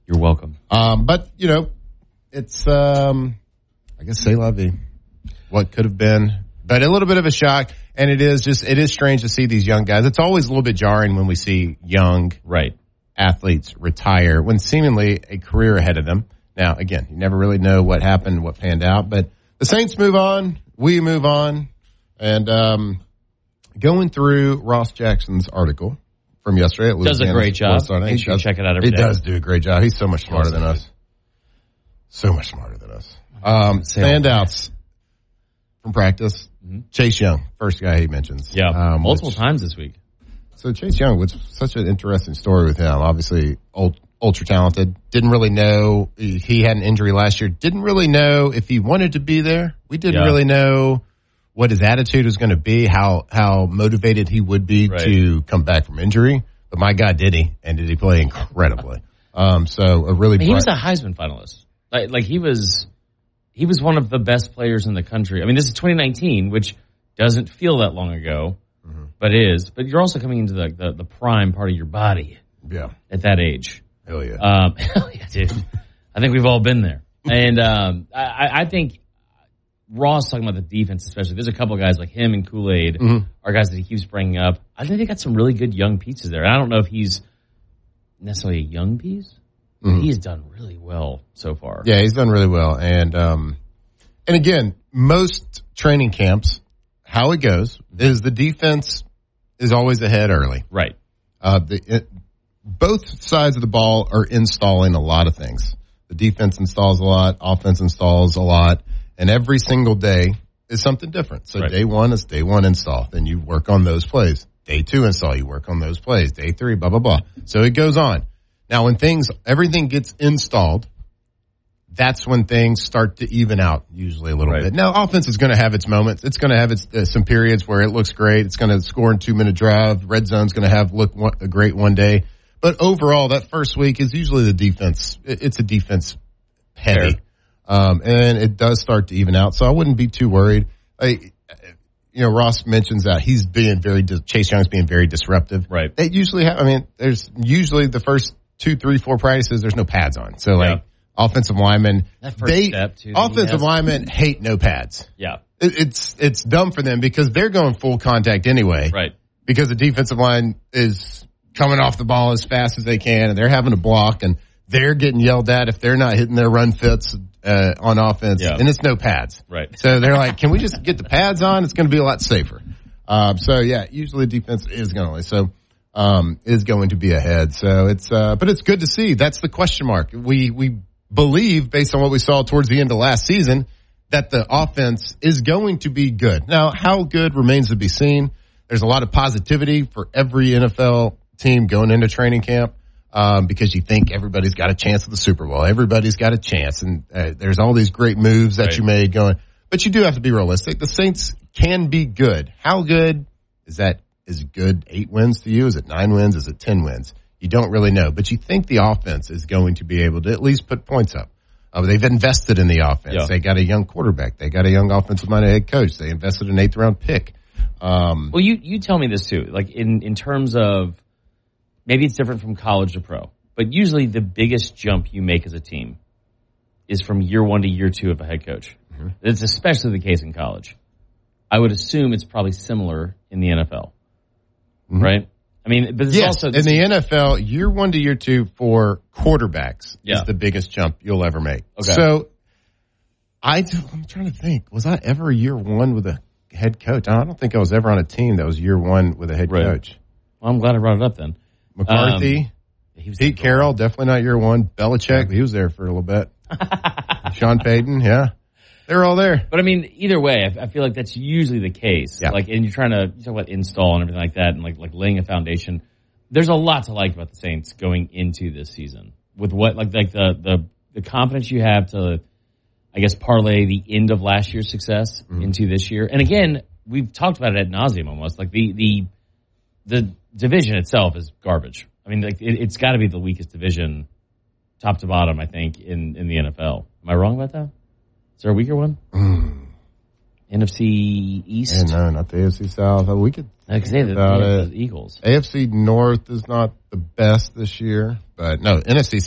You're welcome. But, it's, I guess, c'est la vie. What could have been. But a little bit of a shock. And it is strange to see these young guys. It's always a little bit jarring when we see young athletes retire when seemingly a career ahead of them. Now, again, you never really know what happened, what panned out. But the Saints move on. We move on. And going through Ross Jackson's article from yesterday. Does a great job. Make sure you check it out every day. He does do a great job. He's so much smarter than us. So much smarter than us. Standouts from practice. Mm-hmm. Chase Young, first guy he mentions. Yeah, multiple times this week. So Chase Young was such an interesting story with him. Obviously, ultra talented. Didn't really know he had an injury last year. Didn't really know if he wanted to be there. We didn't really know what his attitude was going to be, how motivated he would be to come back from injury. But my God, did he? And did he play incredibly? So a really he was a Heisman finalist. Like he was one of the best players in the country. I mean, this is 2019, which doesn't feel that long ago, but is. But you're also coming into the prime part of your body. Yeah. At that age. Hell yeah. Hell yeah, dude. I think we've all been there. And I think Ross talking about the defense especially. There's a couple of guys like him and Kool-Aid are guys that he keeps bringing up. I think they got some really good young pieces there. And I don't know if he's necessarily a young piece. He has done really well so far. Yeah, he's done really well. And again, most training camps, how it goes is the defense is always ahead early. Right. Both sides of the ball are installing a lot of things. The defense installs a lot, offense installs a lot, and every single day is something different. So day one is day one install. Then you work on those plays. Day two install, you work on those plays. Day three, blah, blah, blah. So it goes on. Now, when everything gets installed, that's when things start to even out usually a little bit. Now, offense is going to have its moments. It's going to have some periods where it looks great. It's going to score in 2-minute drive. Red zone's going to look great one day. But overall, that first week is usually the defense. It's a defense heavy. And it does start to even out. So I wouldn't be too worried. Ross mentions that Chase Young's being very disruptive. Right. They usually there's usually the first 2, 3, 4 practices, there's no pads on. So offensive linemen, offensive linemen hate no pads. Yeah. It's dumb for them because they're going full contact anyway. Right. Because the defensive line is coming off the ball as fast as they can and they're having to block and they're getting yelled at if they're not hitting their run fits on offense. Yeah. And it's no pads. Right. So they're like, can we just get the pads on? It's going to be a lot safer. Usually defense is going to be ahead. So but it's good to see. That's the question mark. We believe, based on what we saw towards the end of last season, that the offense is going to be good. Now, how good remains to be seen. There's a lot of positivity for every NFL team going into training camp, because you think everybody's got a chance at the Super Bowl. Everybody's got a chance. And there's all these great moves that you made going. But you do have to be realistic. The Saints can be good. How good is that? Is it good 8 wins to you? Is it 9 wins? Is it 10 wins? You don't really know. But you think the offense is going to be able to at least put points up. They've invested in the offense. Yeah. They got a young quarterback. They got a young offensive-minded head coach. They invested in an 8th-round pick. Well, you tell me this, too. Like, in terms of maybe it's different from college to pro. But usually the biggest jump you make as a team is from year 1 to year 2 of a head coach. Mm-hmm. It's especially the case in college. I would assume it's probably similar in the NFL. Mm-hmm. Right? I mean, but it's also... in the NFL, year 1 to year 2 for quarterbacks is the biggest jump you'll ever make. Okay. So, I'm trying to think. Was I ever year 1 with a head coach? I don't think I was ever on a team that was year 1 with a head coach. Well, I'm glad I brought it up then. McCarthy, Pete Carroll, definitely not year 1. Belichick, he was there for a little bit. Sean Payton, they're all there. But I mean, either way, I feel like that's usually the case. Yeah. Like, and you talk about install and everything like that, and like laying a foundation. There's a lot to like about the Saints going into this season with what like the confidence you have to, I guess, parlay the end of last year's success into this year. And again, we've talked about it ad nauseum almost. Like the division itself is garbage. I mean, like it's got to be the weakest division, top to bottom. I think in the NFL. Am I wrong about that? Is there a weaker one? NFC East? No, not the AFC South. We could say the Eagles. AFC North is not the best this year, but no, NFC